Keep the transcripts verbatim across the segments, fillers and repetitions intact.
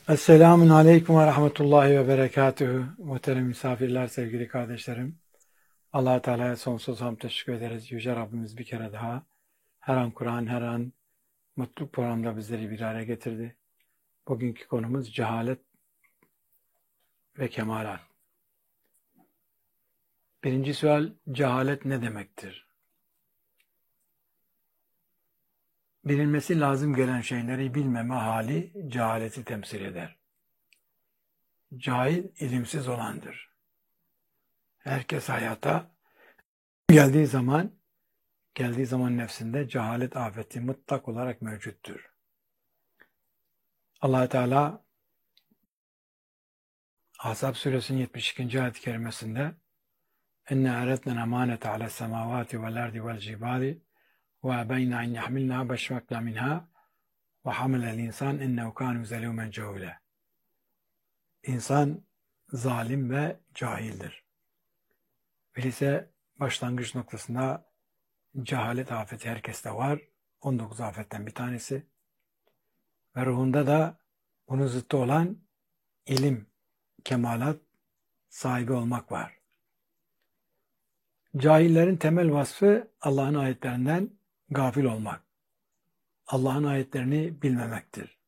Esselamun Aleyküm ve Rahmetullahi ve Berekatühü. Muhterem misafirler, sevgili kardeşlerim. Allah-u Teala'ya sonsuz hamd teşekkür ederiz. Yüce Rabbimiz bir kere daha her an Kur'an, her an mutlu programda bizleri bir araya getirdi. Bugünkü konumuz cehalet ve kemalat. Birinci sual, cehalet ne demektir? Bilinmesi lazım gelen şeyleri bilmeme hali cehaleti temsil eder. Cahil, ilimsiz olandır. Herkes hayata geldiği zaman, geldiği zaman nefsinde cehalet afeti mutlak olarak mevcuttur. Allah Teala Ahzab suresinin yetmiş ikinci ayet-i kerimesinde "Enne eretnen emanete ala semavati vel ardi vel cibali ve ebeyna en yahmilna beşvekna minha ve hamelel insan ennehu kânu zelûmen cehûle." İnsan zalim ve cahildir. Öyleyse başlangıç noktasında cehalet afeti herkeste var. on dokuz afetten bir tanesi. Ve ruhunda da bunun zıttı olan ilim, kemalat sahibi olmak var. Cahillerin temel vasfı Allah'ın ayetlerinden gafil olmak. Allah'ın ayetlerini bilmemektir.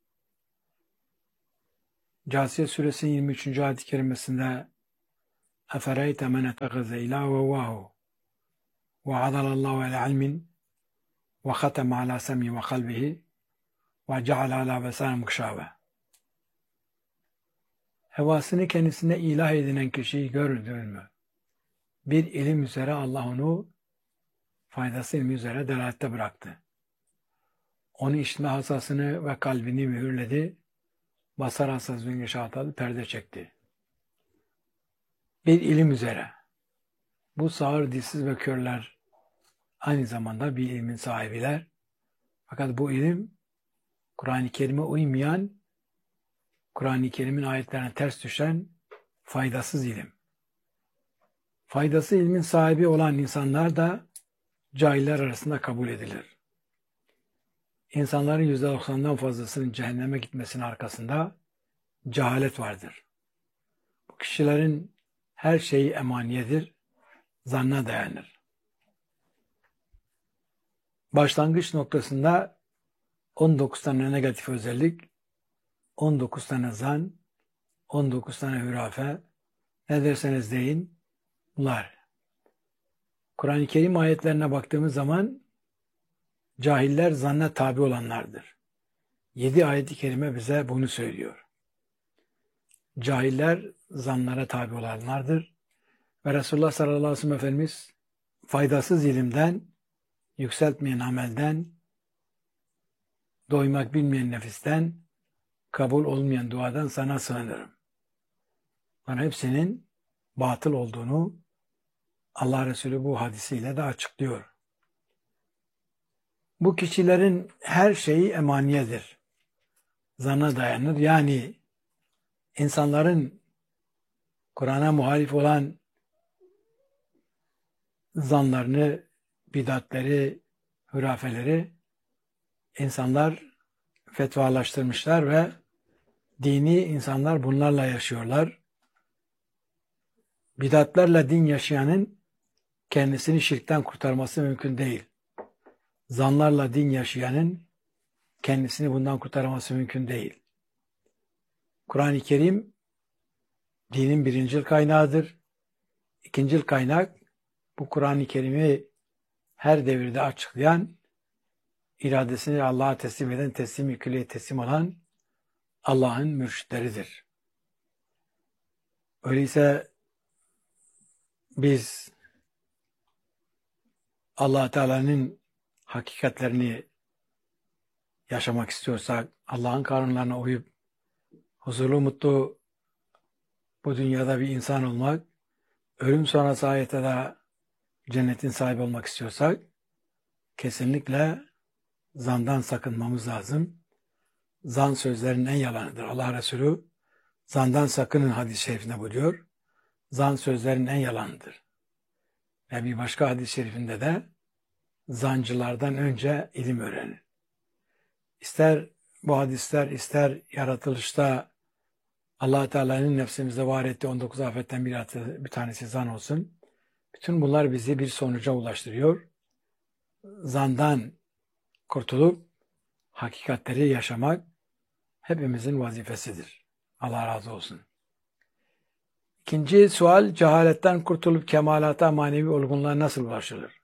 Câsiye suresinin yirmi üçüncü ayet-i kerimesinde اَفَرَيْتَ مَنْ اَتَّخَذَ اِلٰهُ وَوَّاهُ وَعَذَلَ اللّٰهُ عَلَى عِلْمٍ وَخَتَمَ عَلَى سَمْعِهِ وَقَلْبِهِ وَجَعَلَ عَلَى بَصَارِهِ غِشَاوَةً. Hevasını kendisine ilah edinen kişiyi gördün mü? Bir ilim üzere Allah onu faydası ilmi üzere delalette bıraktı. Onu işitme hassasını ve kalbini mühürledi. Basar hassasını yaşatalı perde çekti. Bir ilim üzere. Bu sağır, dilsiz ve körler aynı zamanda bir ilmin sahibiler. Fakat bu ilim Kur'an-ı Kerim'e uymayan, Kur'an-ı Kerim'in ayetlerine ters düşen faydasız ilim. Faydası ilmin sahibi olan insanlar da cahiller arasında kabul edilir. İnsanların yüzde doksandan fazlasının cehenneme gitmesinin arkasında cehalet vardır. Bu kişilerin her şeyi emaniyedir, zanna dayanır. Başlangıç noktasında on dokuz tane negatif özellik, on dokuz tane zan, on dokuz tane hürafe, ne derseniz deyin, bunlar. Kur'an-ı Kerim ayetlerine baktığımız zaman cahiller zanna tabi olanlardır. Yedi ayet-i kerime bize bunu söylüyor. Cahiller zanlara tabi olanlardır. Ve Resulullah sallallahu aleyhi ve sellem Efendimiz faydasız ilimden, yükseltmeyen amelden, doymak bilmeyen nefisten, kabul olmayan duadan sana sığınırım. Bana hepsinin batıl olduğunu Allah Resulü bu hadisiyle de açıklıyor. Bu kişilerin her şeyi emaniyedir. Zanna dayanır. Yani insanların Kur'an'a muhalif olan zanlarını, bidatleri, hürafeleri insanlar fetvalaştırmışlar ve dini insanlar bunlarla yaşıyorlar. Bidatlerle din yaşayanın kendisini şirkten kurtarması mümkün değil. Zanlarla din yaşayanın kendisini bundan kurtarması mümkün değil. Kur'an-ı Kerim dinin birincil kaynağıdır. İkincil kaynak bu Kur'an-ı Kerim'i her devirde açıklayan, iradesini Allah'a teslim eden, teslim-i külliye teslim olan Allah'ın mürşitleridir. Öyleyse biz Allah Teala'nın hakikatlerini yaşamak istiyorsak, Allah'ın kanunlarına uyup huzurlu, mutlu bu dünyada bir insan olmak, ölüm sonrası ayette de cennetin sahibi olmak istiyorsak, kesinlikle zandan sakınmamız lazım. Zan sözlerin en yalanıdır. Allah Resulü zandan sakının hadis-i şerifinde buyuruyor. Zan sözlerin en yalanıdır. Ve bir başka hadis-i şerifinde de zancılardan önce ilim öğrenin. İster bu hadisler, ister yaratılışta Allah Teala'nın nefsimizde var ettiği on dokuz afetten bir, bir tanesi zan olsun. Bütün bunlar bizi bir sonuca ulaştırıyor. Zandan kurtulup hakikatleri yaşamak hepimizin vazifesidir. Allah razı olsun. İkinci sual, cehaletten kurtulup kemalata, manevi olgunluğa nasıl ulaşılır?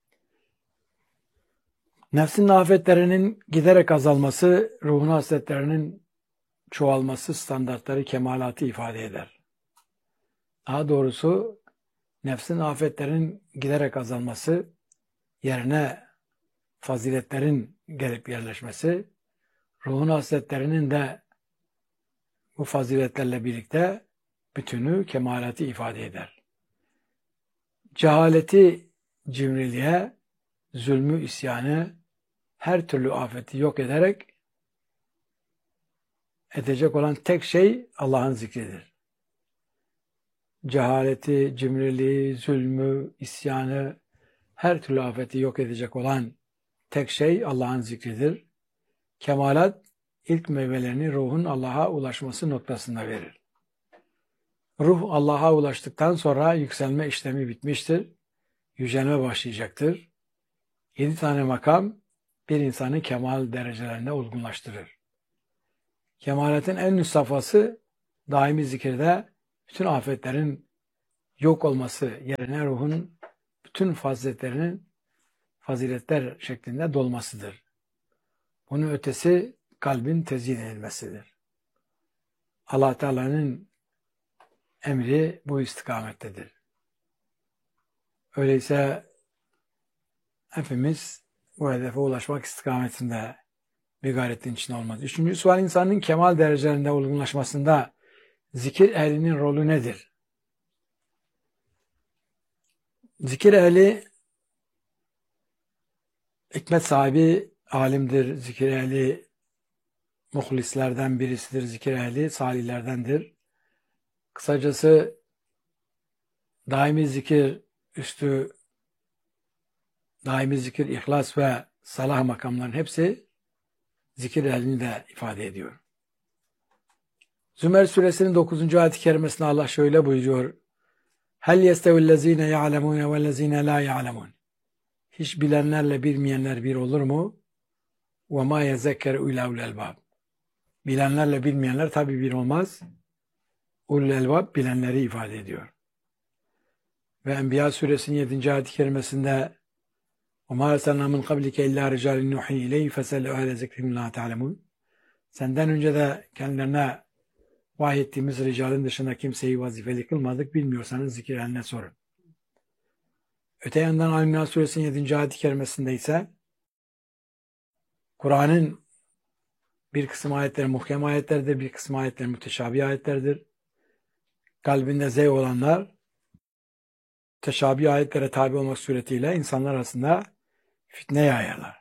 Nefsin afetlerinin giderek azalması, ruhun hasletlerinin çoğalması standartları kemalatı ifade eder. Daha doğrusu nefsin afetlerinin giderek azalması, yerine faziletlerin gelip yerleşmesi, ruhun hasletlerinin de bu faziletlerle birlikte bütünü, kemalatı ifade eder. Cehaleti, cimriliğe, zulmü, isyanı, her türlü afeti yok ederek edecek olan tek şey Allah'ın zikridir. Cehaleti, cimriliği, zulmü, isyanı, her türlü afeti yok edecek olan tek şey Allah'ın zikridir. Kemalat, ilk meyvelerini ruhun Allah'a ulaşması noktasında verir. Ruh Allah'a ulaştıktan sonra yükselme işlemi bitmiştir. Yücelme başlayacaktır. Yedi tane makam bir insanı kemal derecelerine olgunlaştırır. Kemaletin en üst safhası daimi zikirde bütün afetlerin yok olması yerine ruhun bütün faziletlerinin faziletler şeklinde dolmasıdır. Bunun ötesi kalbin tezyin edilmesidir. Allah Teala'nın emri bu istikamettedir. Öyleyse hepimiz bu hedefe ulaşmak istikametinde bir gayretin içinde olmaz. Üçüncü sual, insanın kemal derecelerinde olgunlaşmasında zikir ehlinin rolü nedir? Zikir ehli hikmet sahibi alimdir. Zikir ehli muhlislerden birisidir. Zikir ehli salihlerdendir. Kısacası daimi zikir üstü, daimi zikir, ihlas ve salah makamların hepsi zikir ehlini de ifade ediyor. Zümer suresinin dokuzuncu ayet-i kerimesinde Allah şöyle buyuruyor. Hel yestevillezine ya'lemune vellezine la ya'lemun. Hiç bilenlerle bilmeyenler bir olur mu? Ve ma yezekkeru illa ulul elbab. Bilenlerle bilmeyenler tabi bir olmaz. Ulul elbab bilenleri ifade ediyor. Ve Enbiya suresinin yedinci ayet-i kerimesinde وَمَا أَرْسَلْنَا مِنْ قَبْلِكَ إِلَّا رِجَالٍ نُوحِي إِلَيْهِ فَسَلُوا أَهْلَ ذِكْرِ إِنْ لَا تَعْلَمُونَ. Senden önce de kendilerine vahyettiğimiz ricalin dışında kimseyi vazifeli kılmadık. Bilmiyorsanız zikir ehline sorun. Öte yandan Al-İmran suresinin yedinci ayet-i kerimesinde ise Kur'an'ın bir kısım ayetleri muhkem ayetlerdir, bir kısım ayetleri müteşabih ayetlerdir. Kalbinde zevk olanlar müteşabih ayetlere tabi olmak suretiyle insanlar arasında fitne yayarlar.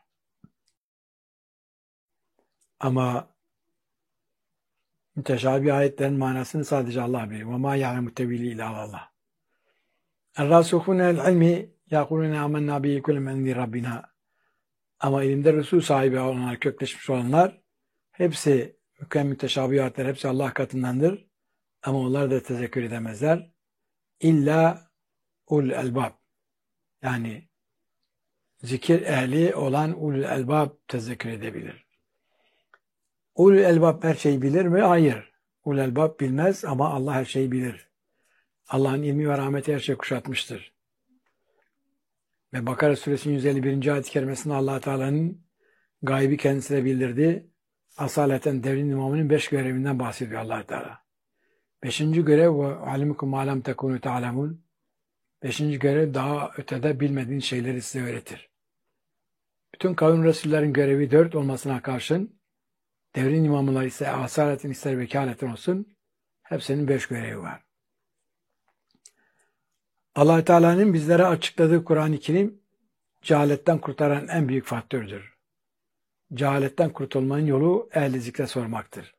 Ama müteşabih ayetlerin manasını sadece Allah bilir. وَمَا يَعْلَمُ تَوِيلِ اِلَّا اللّٰهِ الرَّاسُخُونَ الْعِلْمِ يَقُولُونَ آمَنَّا بِهِ كُلٌّ مِنْ عِندِ رَبِّنَا. Ama ilimde Resul sahibi olanlar, kökleşmiş olanlar hepsi hüküm müteşabih ayetler, hepsi Allah katındandır. Ama onlar da tezekkür edemezler. İlla ul elbab. Yani zikir ehli olan ulul elbab tezekkür edebilir. Ulul elbab her şeyi bilir mi? Hayır. Ulul elbab bilmez ama Allah her şeyi bilir. Allah'ın ilmi ve rahmeti her şeyi kuşatmıştır. Ve Bakara suresinin yüz elli birinci ayet-i kerimesinde Allah Teala'nın gaybi kendisine bildirdiği asaleten devrin imamının beş görevinden bahsediyor Allah Teala. Beşinci görev ve alimukum ma lam tekunu ta'lemun. Beşinci görev daha ötede bilmediğin şeyleri size öğretir. Bütün kavim Resullerin görevi dört olmasına karşın devrin imamlar ise asaletin ister vekaletin olsun hepsinin beş görevi var. Allah Teala'nın bizlere açıkladığı Kur'an-ı Kerim cehaletten kurtaran en büyük faktördür. Cehaletten kurtulmanın yolu ehli zikre sormaktır.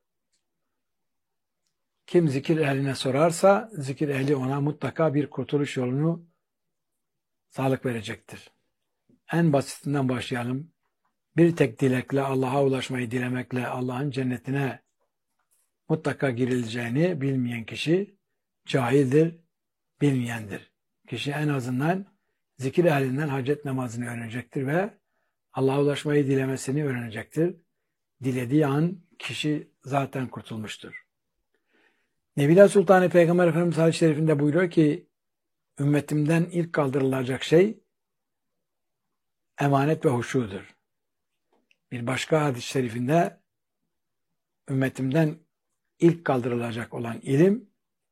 Kim zikir ehline sorarsa zikir ehli ona mutlaka bir kurtuluş yolunu sağlık verecektir. En basitinden başlayalım. Bir tek dilekle Allah'a ulaşmayı dilemekle Allah'ın cennetine mutlaka girileceğini bilmeyen kişi cahildir, bilmeyendir. Kişi en azından zikir ehlinden hacet namazını öğrenecektir ve Allah'a ulaşmayı dilemesini öğrenecektir. Dilediği an kişi zaten kurtulmuştur. Nebiler Sultanı Peygamber Efendimiz hadis-i şerifinde buyuruyor ki, ümmetimden ilk kaldırılacak şey emanet ve huşudur. Bir başka hadis-i şerifinde ümmetimden ilk kaldırılacak olan ilim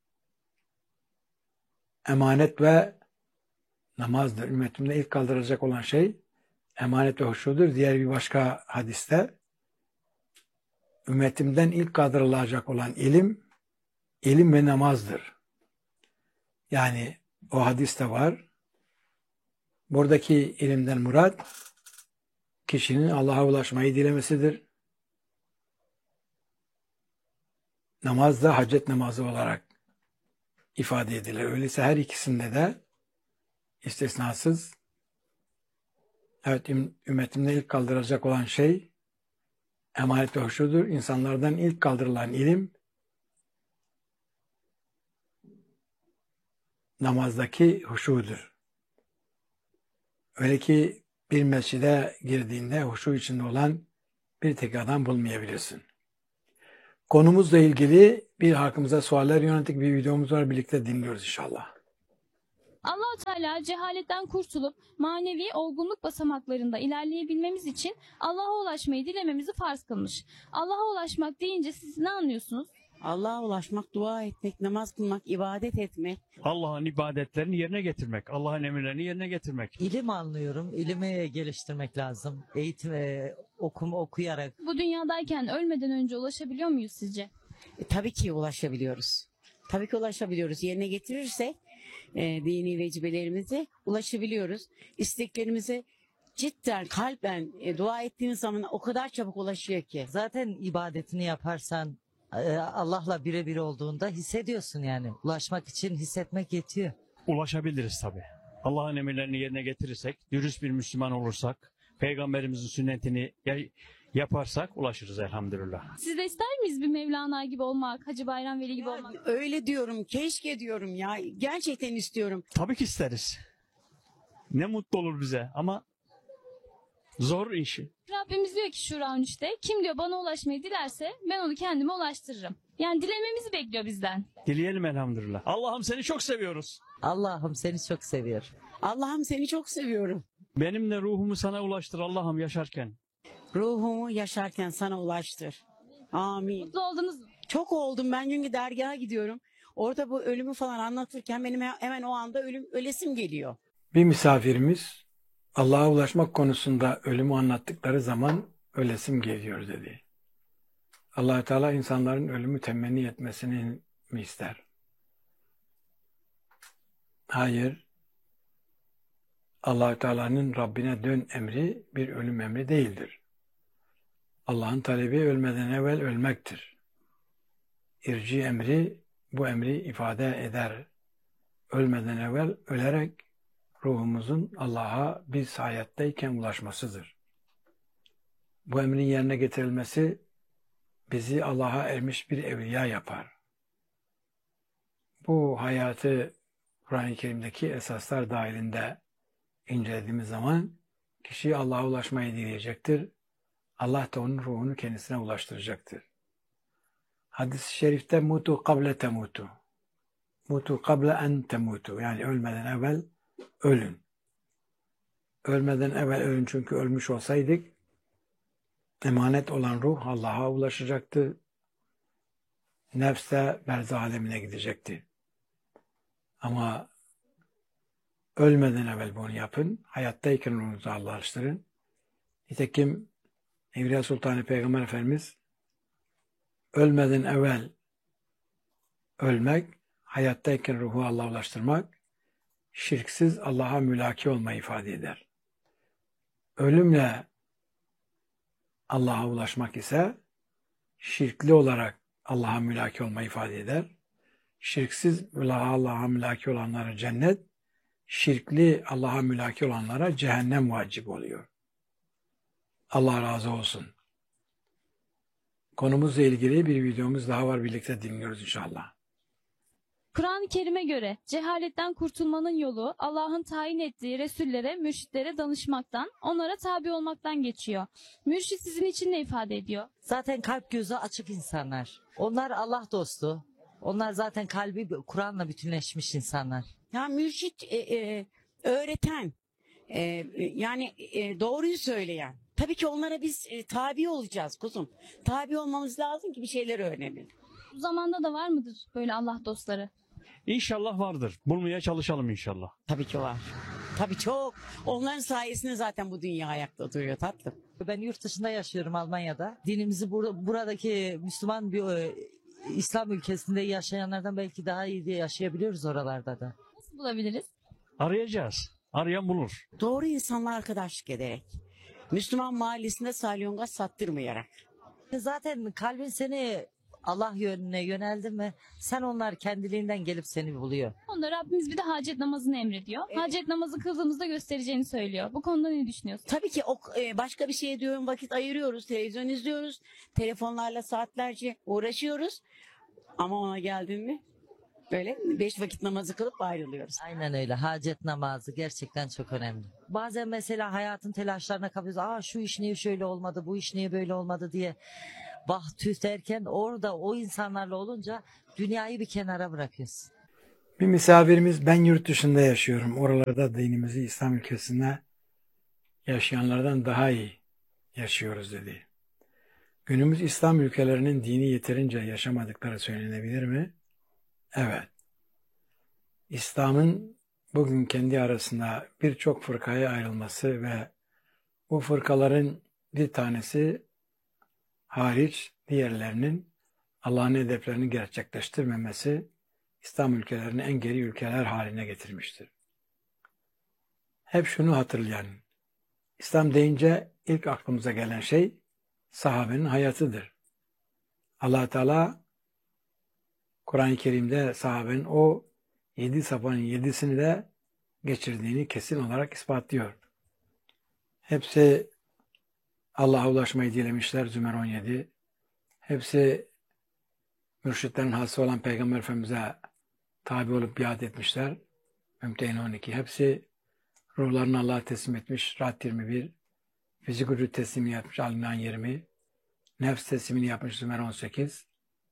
emanet ve namazdır. Ümmetimde ilk kaldırılacak olan şey emanet ve huşudur. Diğer bir başka hadiste ümmetimden ilk kaldırılacak olan ilim ilim ve namazdır. Yani o hadiste var. Buradaki ilimden murat kişinin Allah'a ulaşmayı dilemesidir. Namaz da hacet namazı olarak ifade edilir. Öyleyse her ikisinde de istisnasız evet ümmetimde ilk kaldırılacak olan şey emanet ve huşudur. İnsanlardan ilk kaldırılan ilim namazdaki huşudur. Öyle ki bir mescide girdiğinde huşu içinde olan bir tek adam bulmayabilirsin. Konumuzla ilgili bir halkımıza sualler yönelik bir videomuz var. Birlikte dinliyoruz inşallah. Allah-u Teala cehaletten kurtulup manevi olgunluk basamaklarında ilerleyebilmemiz için Allah'a ulaşmayı dilememizi farz kılmış. Allah'a ulaşmak deyince siz ne anlıyorsunuz? Allah'a ulaşmak, dua etmek, namaz kılmak, ibadet etmek. Allah'ın ibadetlerini yerine getirmek, Allah'ın emirlerini yerine getirmek. İlim anlıyorum. İlimi geliştirmek lazım. Eğitim, e, okum, okuyarak. Bu dünyadayken ölmeden önce ulaşabiliyor muyuz sizce? E, tabii ki ulaşabiliyoruz. Tabii ki ulaşabiliyoruz. Yerine getirirsek e, dini vecibelerimizi ulaşabiliyoruz. İsteklerimize cidden kalben e, dua ettiğimiz zaman o kadar çabuk ulaşıyor ki. Zaten ibadetini yaparsan e, Allah'la birebir olduğunda hissediyorsun yani. Ulaşmak için hissetmek yetiyor. Ulaşabiliriz tabii. Allah'ın emirlerini yerine getirirsek, dürüst bir Müslüman olursak, Peygamberimizin sünnetini yaparsak ulaşırız elhamdülillah. Siz de ister miyiz bir Mevlana gibi olmak, Hacı Bayram Veli gibi olmak? Öyle diyorum, keşke diyorum ya. Gerçekten istiyorum. Tabii ki isteriz. Ne mutlu olur bize ama zor işi. Rabbimiz diyor ki Şura on üçte, kim diyor bana ulaşmayı dilerse ben onu kendime ulaştırırım. Yani dilememizi bekliyor bizden. Dileyelim elhamdülillah. Allah'ım seni çok seviyoruz. Allah'ım seni çok seviyor. Allah'ım seni çok seviyorum. Benim de ruhumu sana ulaştır Allah'ım yaşarken. Ruhumu yaşarken sana ulaştır. Amin. Mutlu oldunuz mu? Çok oldum. Ben çünkü dergaha gidiyorum. Orada bu ölümü falan anlatırken benim hemen o anda ölüm ölesim geliyor. Bir misafirimiz Allah'a ulaşmak konusunda ölümü anlattıkları zaman ölesim geliyor dedi. Allah-u Teala insanların ölümü temenni etmesini mi ister? Hayır. Allah-u Teala'nın Rabbine dön emri bir ölüm emri değildir. Allah'ın talebi ölmeden evvel ölmektir. İrci emri bu emri ifade eder. Ölmeden evvel ölerek ruhumuzun Allah'a biz hayattayken ulaşmasıdır. Bu emrin yerine getirilmesi bizi Allah'a ermiş bir evliya yapar. Bu hayatı Kur'an-ı Kerim'deki esaslar dahilinde incelediğimiz zaman kişi Allah'a ulaşmayı dileyecektir. Allah da onun ruhunu kendisine ulaştıracaktır. Hadis-i şerifte mutu kable temutu. Mutu kable en temutu. Yani ölmeden evvel ölün. Ölmeden evvel ölün çünkü ölmüş olsaydık emanet olan ruh Allah'a ulaşacaktı. Nefs de berzah alemine gidecekti. Ama ölmeden evvel bunu yapın. Hayattayken ruhunuzu Allah'a alıştırın. Nitekim Evliya Sultanı Peygamber Efendimiz ölmeden evvel ölmek, hayattayken ruhu Allah'a ulaştırmak, şirksiz Allah'a mülaki olmayı ifade eder. Ölümle Allah'a ulaşmak ise şirkli olarak Allah'a mülaki olmayı ifade eder. Şirksiz Allah'a mülaki olanlara cennet, şirkli Allah'a mülaki olanlara cehennem vacip oluyor. Allah razı olsun. Konumuzla ilgili bir videomuz daha var. Birlikte dinliyoruz inşallah. Kur'an-ı Kerim'e göre cehaletten kurtulmanın yolu Allah'ın tayin ettiği Resullere, mürşitlere danışmaktan, onlara tabi olmaktan geçiyor. Mürşit sizin için ne ifade ediyor? Zaten kalp gözü açık insanlar. Onlar Allah dostu. Onlar zaten kalbi Kur'an'la bütünleşmiş insanlar. Ya mürşit e, e, öğreten, e, yani e, doğruyu söyleyen. Tabii ki onlara biz e, tabi olacağız kuzum. Tabi olmamız lazım ki bir şeyler öğrenelim. Bu zamanda da var mıdır böyle Allah dostları? İnşallah vardır. Bulmaya çalışalım inşallah. Tabii ki var. Tabii çok. Onların sayesinde zaten bu dünya ayakta duruyor tatlım. Ben yurt dışında yaşıyorum, Almanya'da. Dinimizi bur- buradaki Müslüman bir e, İslam ülkesinde yaşayanlardan belki daha iyi diye yaşayabiliyoruz oralarda da. Nasıl bulabiliriz? Arayacağız. Arayan bulur. Doğru insanla arkadaşlık ederek. Müslüman mahallesinde salyonga sattırmayarak. Zaten kalbin seni Allah yönüne yöneldi mi sen onlar kendiliğinden gelip seni buluyor. Onda Rabbimiz bir de hacet namazını emrediyor. Evet. Hacet namazı kıldığımızda göstereceğini söylüyor. Bu konuda ne düşünüyorsun? Tabii ki o, e, başka bir şeye diyorum vakit ayırıyoruz. Televizyon izliyoruz. Telefonlarla saatlerce uğraşıyoruz. Ama ona geldin mi böyle beş vakit namazı kılıp ayrılıyoruz. Aynen öyle. Hacet namazı gerçekten çok önemli. Bazen mesela hayatın telaşlarına kapıyoruz. Aa şu iş niye şöyle olmadı, bu iş niye böyle olmadı diye vah tüh derken orada o insanlarla olunca dünyayı bir kenara bırakıyorsun. Bir misafirimiz ben yurt dışında yaşıyorum. Oralarda dinimizi İslam ülkesinde yaşayanlardan daha iyi yaşıyoruz dedi. Günümüz İslam ülkelerinin dini yeterince yaşamadıkları söylenebilir mi? Evet. İslam'ın bugün kendi arasında birçok fırkaya ayrılması ve bu fırkaların bir tanesi hariç diğerlerinin Allah'ın hedeflerini gerçekleştirmemesi İslam ülkelerini en geri ülkeler haline getirmiştir. Hep şunu hatırlayın. İslam deyince ilk aklımıza gelen şey sahabenin hayatıdır. Allah Teala Kur'an-ı Kerim'de sahabenin o yedi safanın yedisini de geçirdiğini kesin olarak ispatlıyor. Hepsi Allah'a ulaşmayı dilemişler. Zümer on yedi. Hepsi mürşitlerin hası olan Peygamber Efendimiz'e tabi olup biat etmişler. Mümtehin on iki. Hepsi ruhlarını Allah'a teslim etmiş. Ra'd yirmi bir. Fizik vücut teslimini yapmış. Al-İmran yirmi. Nefs teslimini yapmış. Zümer on sekiz.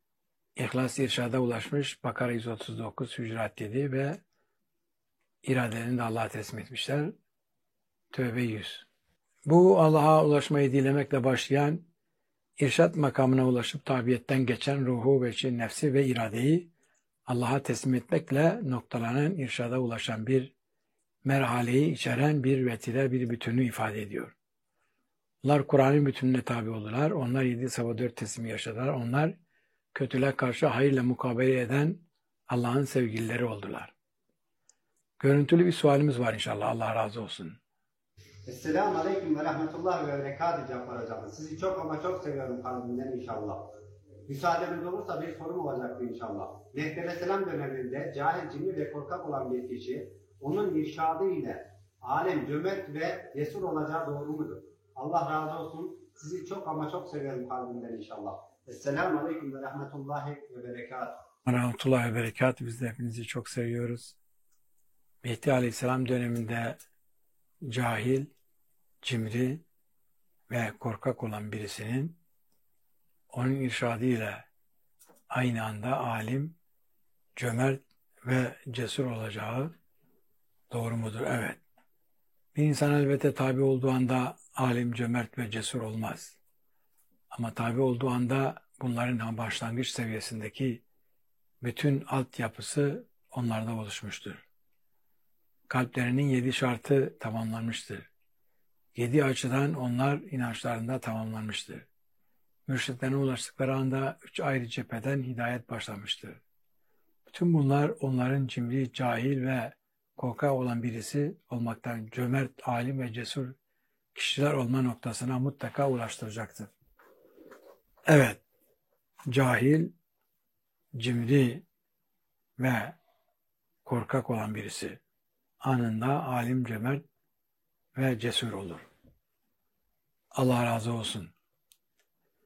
İhlas irşada ulaşmış. Bakara yüz otuz dokuz. Hücurat yedi ve iradelerini de Allah'a teslim etmişler. Tövbe yüz. Bu Allah'a ulaşmayı dilemekle başlayan, irşat makamına ulaşıp tabiyetten geçen ruhu ve için nefsi ve iradeyi Allah'a teslim etmekle noktalanan, irşada ulaşan bir merhaleyi içeren bir vetire, bir bütünü ifade ediyor. Onlar Kur'an'ın bütününe tabi oldular. Onlar yedi sabah dört teslimi yaşadılar. Onlar kötüle karşı hayırla mukabele eden Allah'ın sevgilileri oldular. Görüntülü bir sualimiz var inşallah. Allah razı olsun. Esselamu Aleyküm ve Rahmetullah ve Berekatü Cappar Hocam. Sizi çok ama çok seviyorum kalbimden inşallah. Müsaadeniz olursa bir sorum olacaktı inşallah. Mehdi ve Selam döneminde cahil, cimri ve korkak olan bir kişi, onun irşadı ile alem cömert ve cesur olacağı doğru mudur? Allah razı olsun. Sizi çok ama çok seviyorum kalbimden inşallah. Esselamu Aleyküm ve Rahmetullahi ve Berekatü. Rahmetullahi ve Berekatü. Biz de hepinizi çok seviyoruz. Mehdi Aleyhisselam döneminde cahil, cimri ve korkak olan birisinin onun irşadıyla aynı anda alim, cömert ve cesur olacağı doğru mudur? Evet. Bir insan elbette tabi olduğu anda alim, cömert ve cesur olmaz. Ama tabi olduğu anda bunların başlangıç seviyesindeki bütün altyapısı onlarda oluşmuştur. Kalplerinin yedi şartı tamamlanmıştır. Yedi açıdan onlar inançlarında tamamlanmıştır. Mürşitlerine ulaştıkları anda üç ayrı cepheden hidayet başlamıştır. Bütün bunlar onların cimri, cahil ve korkak olan birisi olmaktan cömert, alim ve cesur kişiler olma noktasına mutlaka ulaştıracaktır. Evet, cahil, cimri ve korkak olan birisi anında alim, cömert ve cesur olur. Allah razı olsun.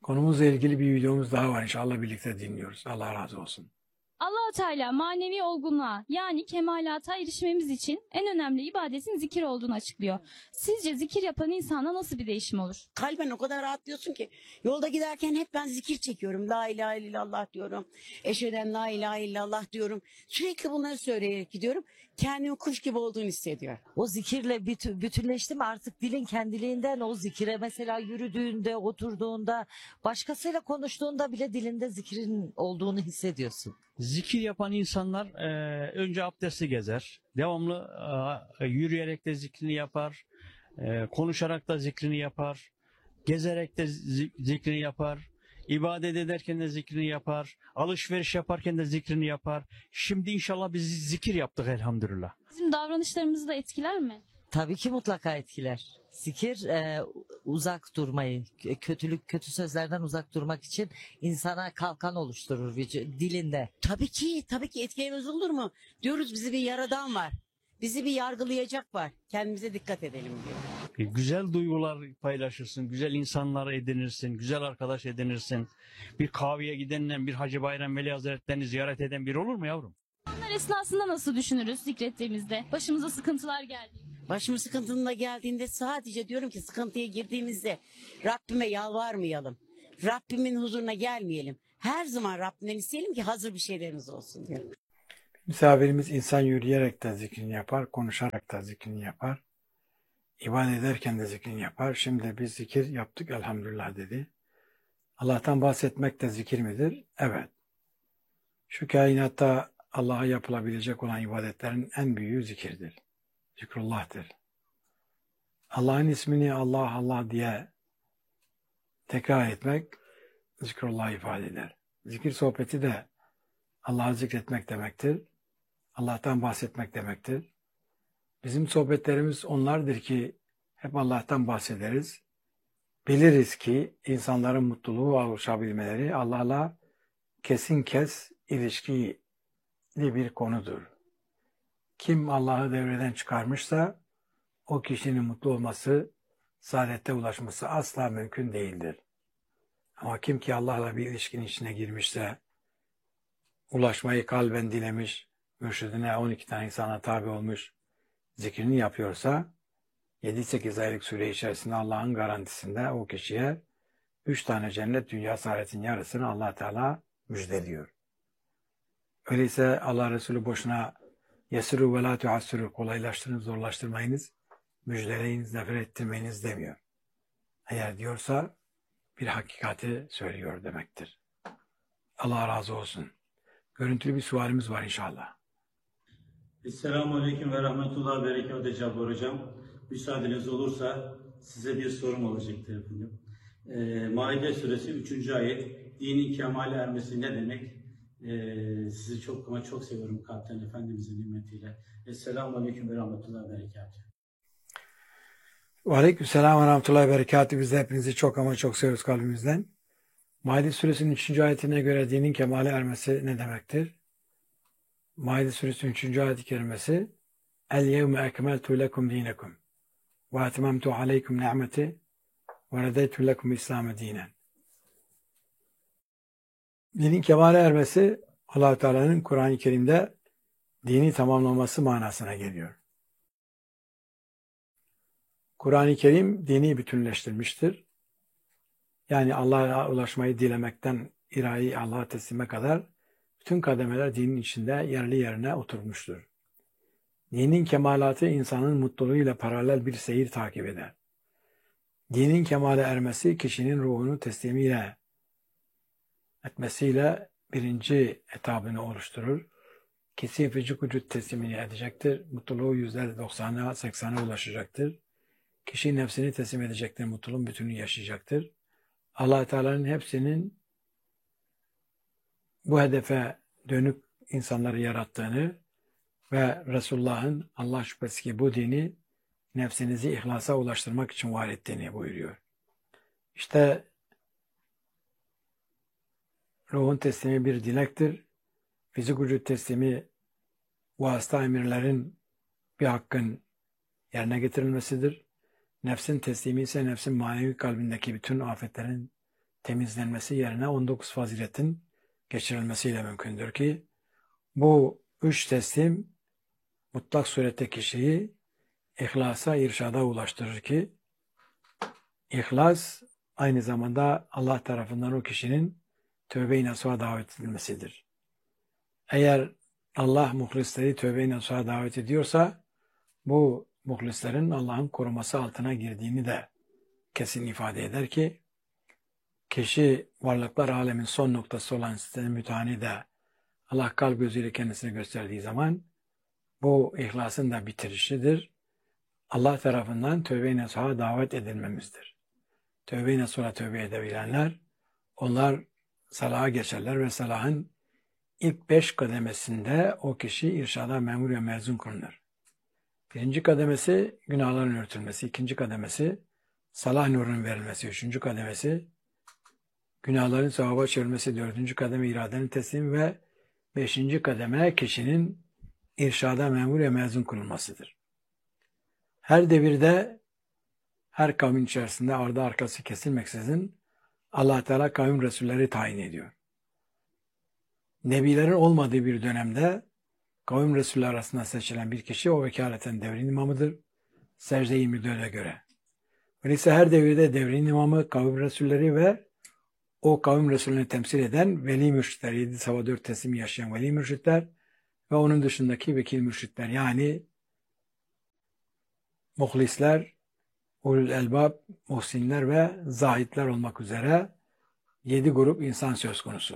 Konumuzla ilgili bir videomuz daha var. İnşallah birlikte dinliyoruz. Allah razı olsun. Allah-u Teala manevi olgunluğa yani kemalata erişmemiz için en önemli ibadetin zikir olduğunu açıklıyor. Sizce zikir yapan insanda nasıl bir değişim olur? Kalben o kadar rahatlıyorsun ki. Yolda giderken hep ben zikir çekiyorum. La ilahe illallah diyorum. Eşheden la ilahe illallah diyorum. Sürekli bunları söyleyerek gidiyorum. Kendimi kuş gibi olduğunu hissediyorum. O zikirle bütü- bütünleşti mi artık dilin kendiliğinden o zikire mesela yürüdüğünde, oturduğunda, başkasıyla konuştuğunda bile dilinde zikrin olduğunu hissediyorsun. Zikir yapan insanlar e, önce abdesti gezer. Devamlı e, yürüyerek de zikrini yapar. E, konuşarak da zikrini yapar. Gezerek de zi- zikrini yapar. İbadet ederken de zikrini yapar. Alışveriş yaparken de zikrini yapar. Şimdi inşallah biz zikir yaptık elhamdülillah. Bizim davranışlarımızı da etkiler mi? Tabii ki mutlaka etkiler. Zikir e, uzak durmayı, k- kötülük, kötü sözlerden uzak durmak için insana kalkan oluşturur vücu- dilinde. Tabii ki, tabii ki etkilemez olur mu? Diyoruz bizi bir yaradan var. Bizi bir yargılayacak var. Kendimize dikkat edelim diyor. E, güzel duygular paylaşırsın, güzel insanlar edinirsin, güzel arkadaş edinirsin. Bir kahveye gidenle bir Hacı Bayram Veli Hazretleri'ni ziyaret eden biri olur mu yavrum? Bunlar esnasında nasıl düşünürüz zikrettiğimizde? Başımıza sıkıntılar geldi. Başım sıkıntımla geldiğinde sadece diyorum ki sıkıntıya girdiğimizde Rabbime yalvarmayalım. Rabbimin huzuruna gelmeyelim. Her zaman Rabbimden isteyelim ki hazır bir şeylerimiz olsun diyor. Misafirimiz insan yürüyerek de zikrini yapar, konuşarak da zikrini yapar. İbadet ederken de zikrini yapar. Şimdi biz zikir yaptık elhamdülillah dedi. Allah'tan bahsetmek de zikir midir? Evet. Şu kainatta Allah'a yapılabilecek olan ibadetlerin en büyüğü zikirdir. Zikrullah'tır. Allah'ın ismini Allah Allah diye tekrar etmek zikrullah ifade eder. Zikir sohbeti de Allah'ı zikretmek demektir. Allah'tan bahsetmek demektir. Bizim sohbetlerimiz onlardır ki hep Allah'tan bahsederiz. Biliriz ki insanların mutluluğu ve ulaşabilmeleri Allah'la kesin kes ilişkili bir konudur. Kim Allah'ı devreden çıkarmışsa o kişinin mutlu olması, saadete ulaşması asla mümkün değildir. Ama kim ki Allah'la bir ilişkinin içine girmişse, ulaşmayı kalben dilemiş, mürşidine on iki tane insana tabi olmuş, zikrini yapıyorsa, yedi sekiz aylık süre içerisinde Allah'ın garantisinde o kişiye üç tane cennet dünya saadetin yarısını Allah Teala müjdeliyor. Öyleyse Allah Resulü boşuna yesiru ve la tuassiru, kolaylaştırın, zorlaştırmayınız, müjdeleyiniz, nefret ettirmeyiniz demiyor. Eğer diyorsa bir hakikati söylüyor demektir. Allah razı olsun. Görüntülü bir sualimiz var inşallah. Esselamu Aleyküm ve Rahmetullah ve Berekatü Cabbar Hocam. Müsaadeniz olursa size bir sorum olacaktır efendim. Ee, Maide Suresi üçüncü ayet. Dinin kemale ermesi ne demek? Ee, sizi çok ama çok seviyorum kalpten Efendimizin nimetiyle. Esselamu Aleyküm ve Rahmetullah ve Berekatü. Ve aleykümselam ve rahmetullahi ve berekatü. Biz de hepinizi çok ama çok seviyoruz kalbimizden. Maide Suresinin üçüncü ayetine göre dinin kemale ermesi ne demektir? Maide Suresinin üçüncü ayet-i kerimesi El yevme ekmeltu lekum dinekum ve etmemtu aleykum ni'meti ve redeytu lekum İslam'ı dinen. Dinin kemale ermesi Allah-u Teala'nın Kur'an-ı Kerim'de dini tamamlaması manasına geliyor. Kur'an-ı Kerim dini bütünleştirmiştir. Yani Allah'a ulaşmayı dilemekten iradeyi Allah'a teslime kadar bütün kademeler dinin içinde yerli yerine oturmuştur. Dinin kemalatı insanın mutluluğuyla paralel bir seyir takip eder. Dinin kemale ermesi kişinin ruhunu teslimiyle etmesiyle birinci etabını oluşturur. Kişi vücut vücut teslimini edecektir. Mutluluğu yüzde doksana seksana ulaşacaktır. Kişi nefsini teslim edecektir. Mutluluğun bütününü yaşayacaktır. Allah Teala'nın hepsinin bu hedefe dönük insanları yarattığını ve Resulullah'ın Allah şüphesiz ki bu dini nefsinizi ihlasa ulaştırmak için var ettiğini buyuruyor. İşte ruhun teslimi bir dilektir. Fizik vücut teslimi vasıta emirlerin bir hakkın yerine getirilmesidir. Nefsin teslimi ise nefsin manevi kalbindeki bütün afetlerin temizlenmesi yerine on dokuz faziletin geçirilmesiyle mümkündür ki bu üç teslim mutlak surette kişiyi ihlasa, irşada ulaştırır ki ihlas aynı zamanda Allah tarafından o kişinin tövbe-i nasuha davet edilmesidir. Eğer Allah muhlisleri tövbe-i nasuha davet ediyorsa bu muhlislerin Allah'ın koruması altına girdiğini de kesin ifade eder ki kişi varlıklar alemin son noktası olan sistemi mütehanide Allah kalp gözüyle kendisini gösterdiği zaman bu ihlasın da bitirişidir. Allah tarafından tövbe-i nasuha davet edilmemizdir. Tövbe-i nasuha tövbe edebilenler onlar salaha geçerler ve salahın ilk beş kademesinde o kişi irşada memur ve mezun kılınır. Birinci kademesi günahların örtülmesi, ikinci kademesi salah nurunun verilmesi, üçüncü kademesi günahların sevaba çevrilmesi, dördüncü kademe iradenin teslimi ve beşinci kademe kişinin irşada memur ve mezun kılınmasıdır. Her devirde, her kavmin içerisinde ardı arkası kesilmeksizin Allah Teala kavim resulleri tayin ediyor. Nebilerin olmadığı bir dönemde kavim resulü arasında seçilen bir kişi o vekaleten devrin imamıdır. Secde yirmi dörde göre. Öyleyse her devirde devrin imamı, kavim resulleri ve o kavim resulünü temsil eden veli mürşitler, yedi sabah dört teslimi yaşayan veli mürşitler ve onun dışındaki vekil mürşitler yani muhlisler, ulul elbab, muhsinler ve zahitler olmak üzere yedi grup insan söz konusu.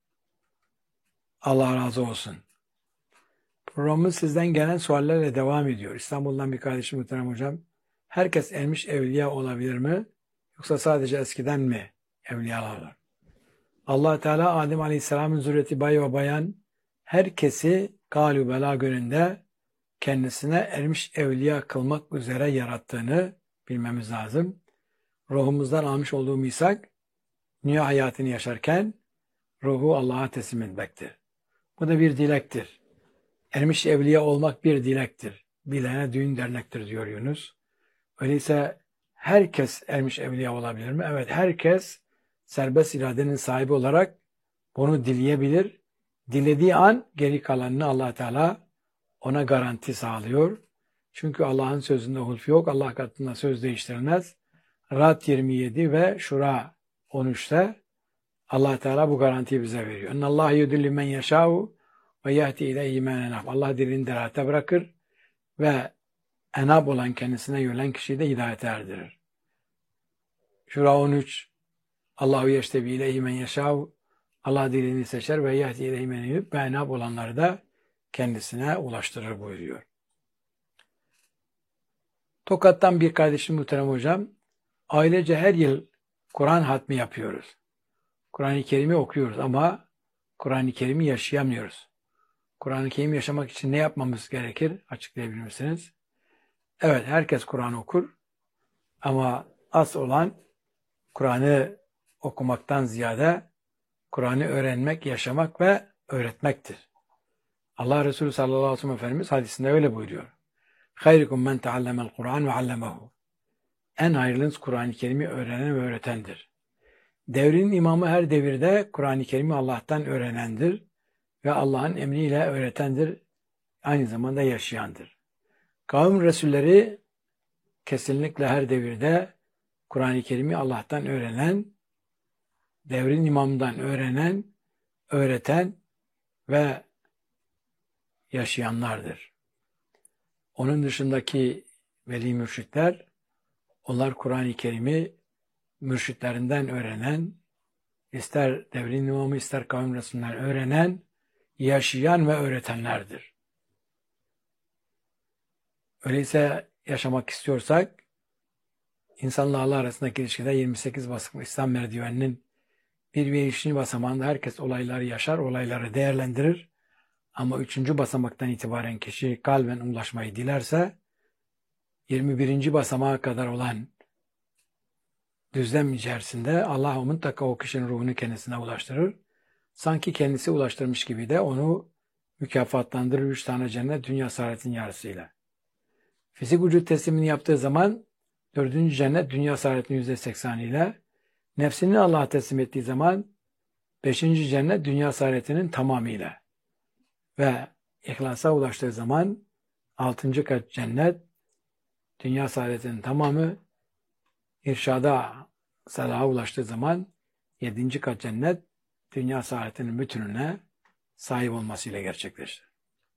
Allah razı olsun. Programımız sizden gelen suallerle devam ediyor. İstanbul'dan bir kardeşim muhterem hocam. Herkes ermiş evliya olabilir mi? Yoksa sadece eskiden mi evliyalar var? Allah Teala Adem Aleyhisselam'ın zürriyeti bay ve bayan herkesi galü bela gününde kendisine ermiş evliya kılmak üzere yarattığını bilmemiz lazım. Ruhumuzdan almış olduğu misak dünya hayatını yaşarken ruhu Allah'a teslim etmektir. Bu da bir dilektir. Ermiş evliya olmak bir dilektir. Bilene düğün dernektir diyor Yunus. Öyleyse herkes ermiş evliya olabilir mi? Evet, herkes serbest iradenin sahibi olarak bunu dileyebilir. Dilediği an geri kalanını Allah Teala ona garanti sağlıyor. Çünkü Allah'ın sözünde hulf yok. Allah katında söz değiştirilmez. Ra'd yirmi yedi ve Şura on üçte Allah Teala bu garantiyi bize veriyor. "İnnallâhe yudilli men yeşâ'u ve yehdi ileyhi men enâb." Allah dilini derate bırakır ve enab olan kendisine yönelen kişiyi de hidayete erdirir. Şura on üç Allahu yeştebi ileyhi men yeşâ'u. Allah dilini seçer ve yehdi ileyhi men enâb ve enab olanları da kendisine ulaştırır buyuruyor. Tokat'tan bir kardeşim muhterem hocam, ailece her yıl Kur'an hatmi yapıyoruz. Kur'an-ı Kerim'i okuyoruz ama Kur'an-ı Kerim'i yaşayamıyoruz. Kur'an-ı Kerim yaşamak için ne yapmamız gerekir? Açıklayabilir misiniz? Evet, herkes Kur'an okur ama asıl olan Kur'an'ı okumaktan ziyade Kur'an'ı öğrenmek, yaşamak ve öğretmektir. Allah Resulü sallallahu aleyhi ve sellem Efendimiz hadisinde öyle buyuruyor. "Hayrikum men teallemel Kur'an ve allemehu." En hayırlınız Kur'an-ı Kerim'i öğrenen ve öğretendir. Devrin imamı her devirde Kur'an-ı Kerim'i Allah'tan öğrenendir ve Allah'ın emriyle öğretendir, aynı zamanda yaşayandır. Kavim Resulleri kesinlikle her devirde Kur'an-ı Kerim'i Allah'tan öğrenen, devrin imamından öğrenen, öğreten ve yaşayanlardır. Onun dışındaki veli mürşitler, onlar Kur'an-ı Kerim'i mürşitlerinden öğrenen, ister devrin imamı ister kavim Resulü'nden öğrenen, yaşayan ve öğretenlerdir. Öyleyse yaşamak istiyorsak, insanla Allah arasındaki ilişkide yirmi sekiz basamaklı İslam merdiveninin bir ve üçüncü basamağında herkes olayları yaşar, olayları değerlendirir. Ama üçüncü basamaktan itibaren kişi kalben ulaşmayı dilerse, yirmi birinci basamağa kadar olan düzlem içerisinde Allah mutlaka o kişinin ruhunu kendisine ulaştırır. Sanki kendisi ulaştırmış gibi de onu mükafatlandırır üç tane cennet dünya saadetin yarısıyla. Fizik vücut teslimini yaptığı zaman dördüncü cennet dünya saadetinin yüzde sekseniyle, Nefsini Allah'a teslim ettiği zaman beşinci cennet dünya saadetinin tamamıyla ve ihlasa ulaştığı zaman altıncı kat cennet dünya saadetinin tamamı, irşada, salaha ulaştığı zaman yedinci kat cennet dünya saadetinin bütününe sahip olmasıyla gerçekleşir.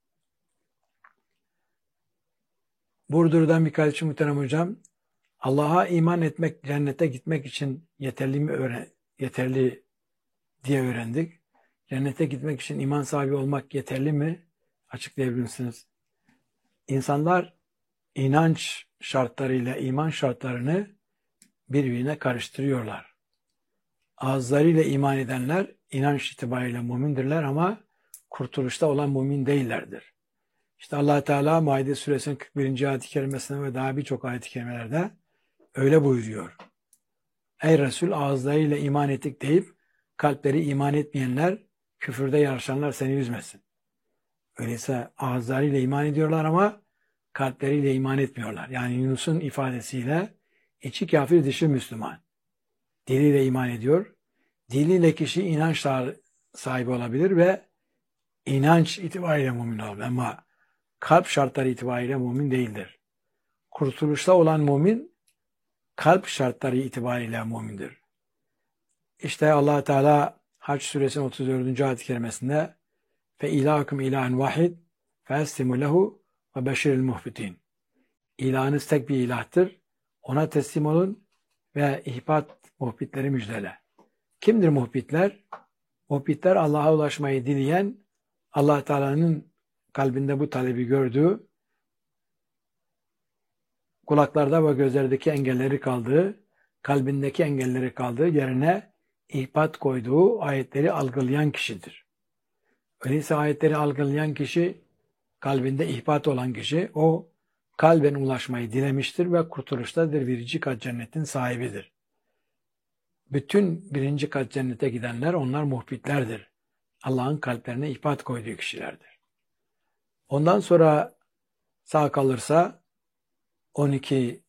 Burdur'dan bir kardeşim muhterem hocam, Allah'a iman etmek, cennete gitmek için yeterli mi öğren yeterli diye öğrendik. Cennete gitmek için iman sahibi olmak yeterli mi? Açıklayabilir misiniz? İnsanlar inanç şartlarıyla iman şartlarını birbirine karıştırıyorlar. Ağızlarıyla iman edenler inanç itibariyle mümindirler ama kurtuluşta olan mümin değillerdir. İşte Allah Teala Maide suresinin kırk birinci ayet-i kerimesinde ve daha birçok ayet-i kerimelerde öyle buyuruyor. Ey Resul, ağızlarıyla iman ettik deyip kalpleri iman etmeyenler, küfürde yarışanlar seni üzmesin. Öyleyse ağızlarıyla iman ediyorlar ama kalpleriyle iman etmiyorlar. Yani Yunus'un ifadesiyle içi kafir dışı Müslüman. Diliyle iman ediyor. Diliyle kişi inanç sahibi olabilir ve inanç itibariyle mümin olabilir ama kalp şartları itibariyle mümin değildir. Kurtuluşta olan mümin kalp şartları itibariyle mümindir. İşte Allah Teala Hac suresinin otuz dördüncü ayet-i kerimesinde fe ilahukum ilahun vahid fe eslimu lehu ve beşiril muhbitin. İlahınız tek bir ilahtır. Ona teslim olun ve ihbat muhbitleri müjdele. Kimdir muhbitler? Muhbitler Allah'a ulaşmayı dileyen, Allah Teala'nın kalbinde bu talebi gördüğü, kulaklarda ve gözlerdeki engelleri kaldığı, kalbindeki engelleri kaldığı yerine ihbat koyduğu ayetleri algılayan kişidir. Öyleyse ayetleri algılayan kişi, kalbinde ihbat olan kişi, o kalben ulaşmayı dilemiştir ve kurtuluştadır, birinci kat cennetin sahibidir. Bütün birinci kat cennete gidenler, onlar muhbitlerdir. Allah'ın kalplerine ihbat koyduğu kişilerdir. Ondan sonra sağ kalırsa on iki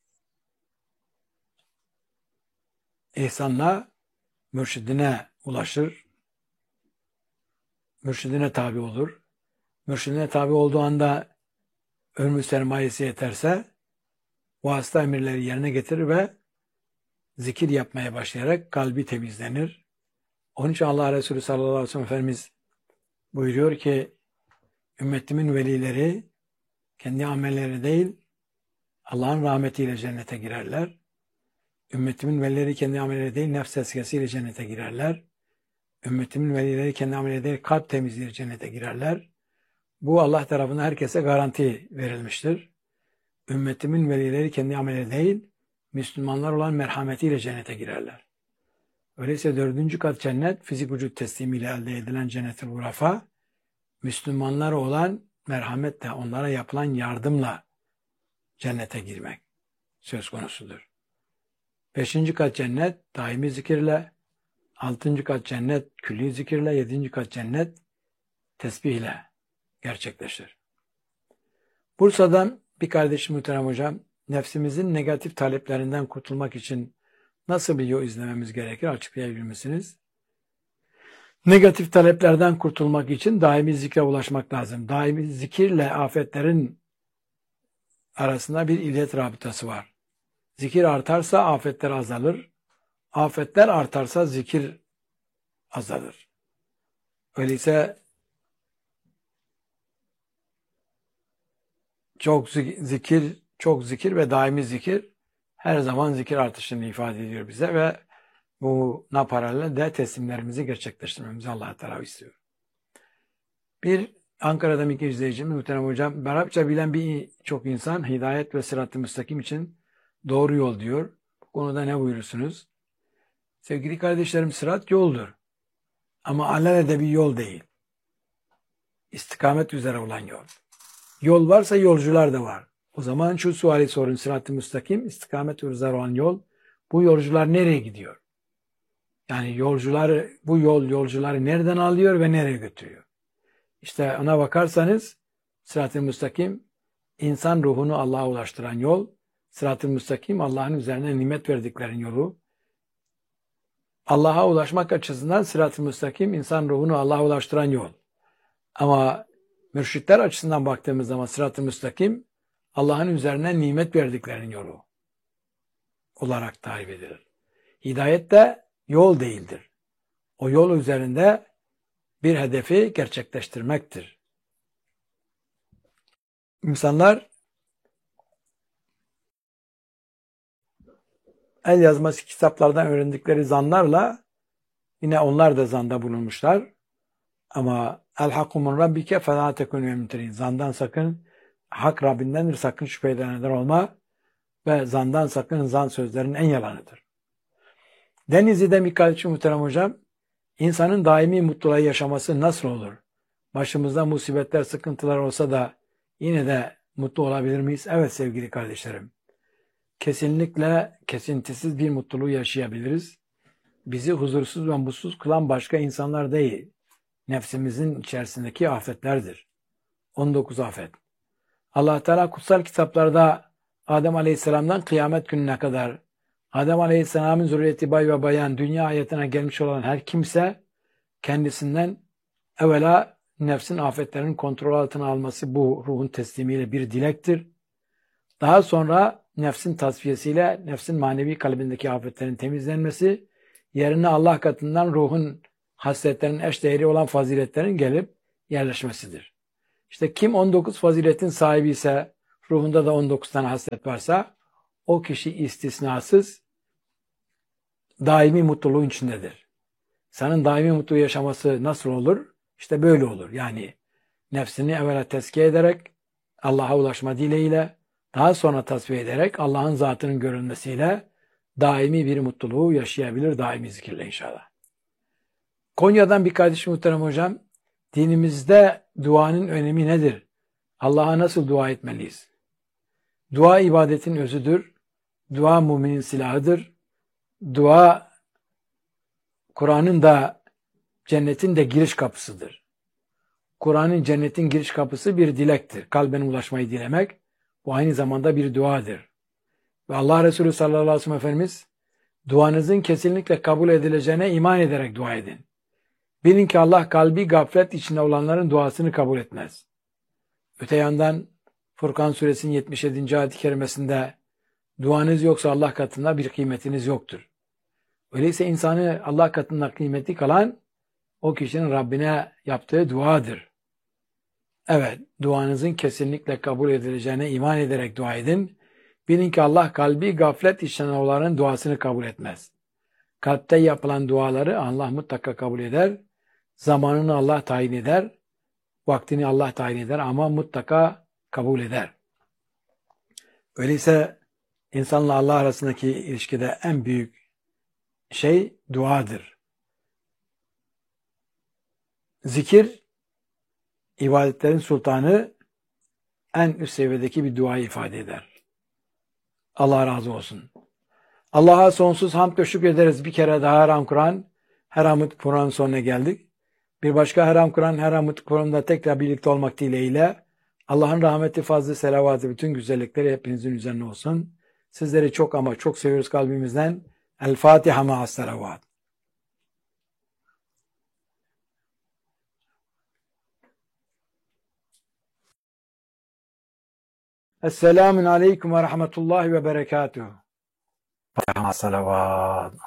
ihsanla mürşidine ulaşır. Mürşidine tabi olur. Mürşidine tabi olduğu anda ömrü sermayesi yeterse vasıta emirleri yerine getirir ve zikir yapmaya başlayarak kalbi temizlenir. Onun için Allah Resulü sallallahu aleyhi ve sellem Efendimiz buyuruyor ki ümmetimin velileri kendi amelleri değil Allah'ın rahmetiyle cennete girerler. Ümmetimin velileri kendi amelleri değil nefs tezkiyesiyle cennete girerler. Ümmetimin velileri kendi amelleri değil kalp temizliğiyle cennete girerler. Bu Allah tarafından herkese garanti verilmiştir. Ümmetimin velileri kendi amelleri değil Müslümanlar olan merhametiyle cennete girerler. Öyleyse dördüncü kat cennet fizik vücut teslimiyle elde edilen cennet-ül gurafa, Müslümanlara olan merhametle, onlara yapılan yardımla cennete girmek söz konusudur. Beşinci kat cennet daimi zikirle, altıncı kat cennet külli zikirle, yedinci kat cennet tesbihle gerçekleşir. Bursa'dan bir kardeşim muhterem hocam, nefsimizin negatif taleplerinden kurtulmak için nasıl bir yol izlememiz gerekir açıklayabilir misiniz? Negatif taleplerden kurtulmak için daimi zikre ulaşmak lazım. Daimi zikirle afetlerin arasında bir illet rabıtası var. Zikir artarsa afetler azalır. Afetler artarsa zikir azalır. Öyleyse çok zikir, çok zikir ve daimi zikir her zaman zikir artışını ifade ediyor bize ve buna paralel de teslimlerimizi gerçekleştirmemizi Allah Teala istiyor. Bir Ankara'da bir izleyicimiz muhterem hocam, Arapça bilen birçok insan hidayet ve sırat-ı müstakim için doğru yol diyor. Bu konuda ne buyurursunuz? Sevgili kardeşlerim, sırat yoldur. Ama alelade bir yol değil. İstikamet üzere olan yol. Yol varsa yolcular da var. O zaman şu suali sorun, sırat-ı müstakim, istikamet üzere olan yol. Bu yolcular nereye gidiyor? Yani yolcular, bu yol yolcuları nereden alıyor ve nereye götürüyor? İşte ona bakarsanız sırat-ı müstakim insan ruhunu Allah'a ulaştıran yol. Sırat-ı müstakim Allah'ın üzerine nimet verdiklerin yolu. Allah'a ulaşmak açısından sırat-ı müstakim insan ruhunu Allah'a ulaştıran yol. Ama mürşitler açısından baktığımız zaman sırat-ı müstakim Allah'ın üzerine nimet verdiklerinin yolu olarak tarif edilir. Hidayet de yol değildir. O yol üzerinde bir hedefi gerçekleştirmektir. İnsanlar el yazması kitaplardan öğrendikleri zanlarla yine onlar da zanda bulunmuşlar. Ama el hakku min rabbike felâ tekun mümterin. Zandan sakın, hak Rabbindendir, sakın şüphe edenler olma ve zandan sakın, zan sözlerin en yalanıdır. Denizli'de Mikailçi muhterem hocam, insanın daimi mutluluğu yaşaması nasıl olur? Başımızda musibetler, sıkıntılar olsa da yine de mutlu olabilir miyiz? Evet sevgili kardeşlerim. Kesinlikle kesintisiz bir mutluluğu yaşayabiliriz. Bizi huzursuz ve mutsuz kılan başka insanlar değil, nefsimizin içerisindeki afetlerdir. on dokuz afet. Allah Teala kutsal kitaplarda Adem Aleyhisselam'dan kıyamet gününe kadar Adem Aleyhisselam'ın zürriyeti bay ve bayan dünya hayatına gelmiş olan her kimse kendisinden evvela nefsin afetlerinin kontrol altına alması bu ruhun teslimiyle bir dilektir. Daha sonra nefsin tasfiyesiyle nefsin manevi kalbindeki afetlerin temizlenmesi, yerine Allah katından ruhun hasletlerin eşdeğeri olan faziletlerin gelip yerleşmesidir. İşte kim on dokuz faziletin sahibi ise, ruhunda da on dokuz tane haslet varsa, o kişi istisnasız daimi mutluluğun içindedir. Senin daimi mutlu yaşaması nasıl olur? İşte böyle olur. Yani nefsini evvela tezkiye ederek, Allah'a ulaşma dileğiyle, daha sonra tasfiye ederek Allah'ın zatının görünmesiyle daimi bir mutluluğu yaşayabilir, daimi zikirle inşallah. Konya'dan bir kardeşim muhterem hocam, dinimizde duanın önemi nedir? Allah'a nasıl dua etmeliyiz? Dua ibadetin özüdür. Dua müminin silahıdır. Dua Kur'an'ın da cennetin de giriş kapısıdır. Kur'an'ın cennetin giriş kapısı bir dilektir. Kalben ulaşmayı dilemek, bu aynı zamanda bir duadır. Ve Allah Resulü sallallahu aleyhi ve sellem Efendimiz, duanızın kesinlikle kabul edileceğine iman ederek dua edin. Bilin ki Allah kalbi gaflet içinde olanların duasını kabul etmez. Öte yandan Furkan suresinin yetmiş yedinci ayet-i kerimesinde duanız yoksa Allah katında bir kıymetiniz yoktur. Öyleyse insanı Allah katında kıymetli kalan o kişinin Rabbine yaptığı duadır. Evet, duanızın kesinlikle kabul edileceğine iman ederek dua edin. Bilin ki Allah kalbi gaflet içinde olanların duasını kabul etmez. Kalpte yapılan duaları Allah mutlaka kabul eder. Zamanını Allah tayin eder. Vaktini Allah tayin eder ama mutlaka kabul eder. Öyleyse insanla Allah arasındaki ilişkide en büyük şey duadır. Zikir, ibadetlerin sultanı, en üst seviyedeki bir duayı ifade eder. Allah razı olsun. Allah'a sonsuz hamd ve şükrederiz. Bir kere daha Haram Kur'an, Her Hamd Kur'an sonuna geldik. Bir başka Haram Kur'an, Her Hamd Kur'an'da tekrar birlikte olmak dileğiyle Allah'ın rahmeti, fazlı, selavatı, bütün güzellikleri hepinizin üzerine olsun. Sizleri çok ama çok seviyoruz kalbimizden. El Fatiha ma'as selavat. Esselamun aleyküm ve rahmetullahi ve berekatuhu. Fatiha ma'as selavat.